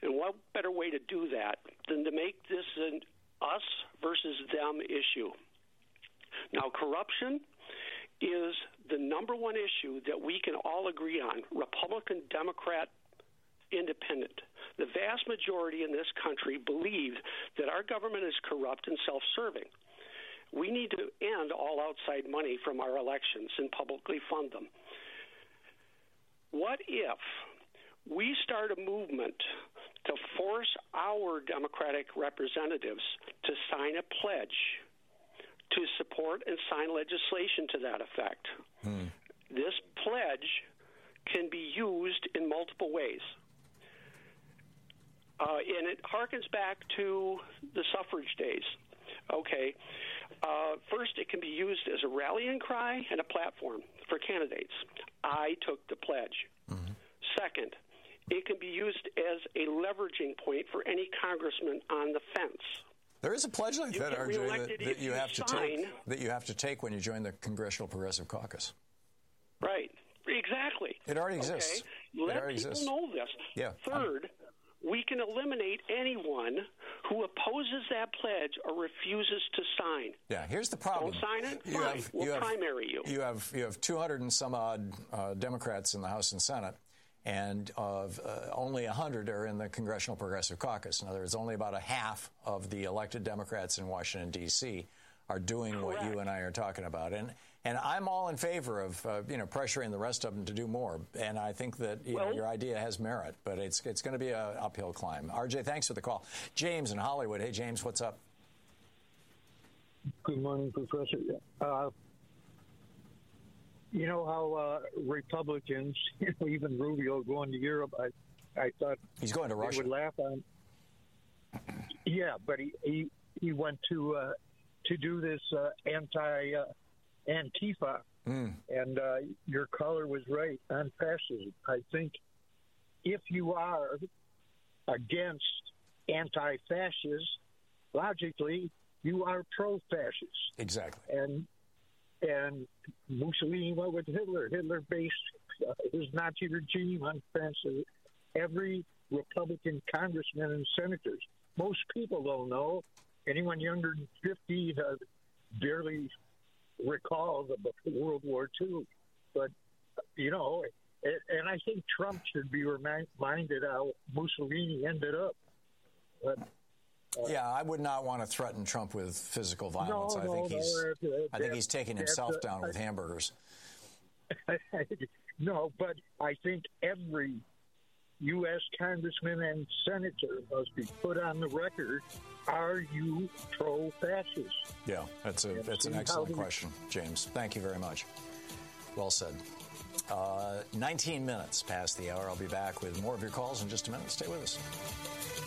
And what better way to do that than to make this an us versus them issue? Now, corruption is the number one issue that we can all agree on, Republican, Democrat, Independent. The vast majority in this country believe that our government is corrupt and self-serving. We need to end all outside money from our elections and publicly fund them. What if we start a movement to force our Democratic representatives to sign a pledge to support and sign legislation to that effect? This pledge can be used in multiple ways. And it harkens back to the suffrage days. Okay. First, it can be used as a rallying cry and a platform for candidates. I took the pledge. Second, it can be used as a leveraging point for any congressman on the fence. There is a pledge like that, RJ, that you have to take when you join the Congressional Progressive Caucus. Right. Exactly. It already exists. Okay? Let people know this. Yeah. Third, we can eliminate anyone who opposes that pledge or refuses to sign. Yeah, here's the problem. Don't sign it? Fine. We'll primary you. You have 200 and some odd Democrats in the House and Senate, and only 100 are in the Congressional Progressive Caucus. In other words, only about a half of the elected Democrats in Washington, D.C. are doing Correct. what you and I are talking about. And I'm all in favor of pressuring the rest of them to do more. And I think that your idea has merit, but it's going to be an uphill climb. RJ, thanks for the call. James in Hollywood. Hey, James, what's up? Good morning, Professor. You know how Republicans, even Rubio going to Europe, I thought he's going to Russia. They would laugh on. Yeah, but he went to do this Antifa, and your caller was right on fascism. I think if you are against anti-fascist, logically you are pro-fascist. Exactly. And Mussolini went with Hitler. Hitler based his Nazi regime on fascism. Every Republican congressman and senators. Most people don't know. Anyone younger than 50 barely recalls about World War II. But, and I think Trump should be reminded how Mussolini ended up. But, I would not want to threaten Trump with physical violence. I think he's taking himself down with hamburgers. No, but I think every U.S. congressman and senator must be put on the record. Are you pro-fascist? Yeah, that's an excellent question, James. Thank you very much. Well said. 19 minutes past the hour. I'll be back with more of your calls in just a minute. Stay with us.